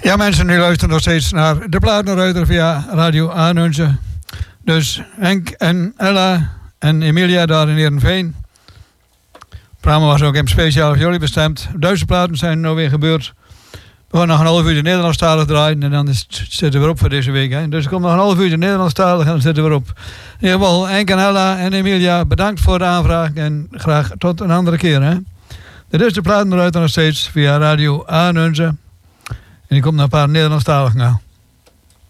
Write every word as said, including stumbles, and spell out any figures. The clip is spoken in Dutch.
Ja, mensen, nu luisteren nog steeds naar de Platenruiter via Radio Aanunze. Dus Henk en Ella en Emilia daar in Heerenveen. Het programma was ook in speciaal voor jullie bestemd. Duitse platen zijn nou weer gebeurd. We gaan nog een half uur Nederlandstalig draaien en dan is, zitten we op voor deze week. Hè. Dus er komt nog een half uur Nederlandstalig en dan zitten we op. In ieder geval, Henk en Ella en Emilia, bedankt voor de aanvraag en graag tot een andere keer. Hè. Dit is de Platenruiter nog steeds via Radio Aanunze. En ik kom naar een paar Nederlandstaligen aan.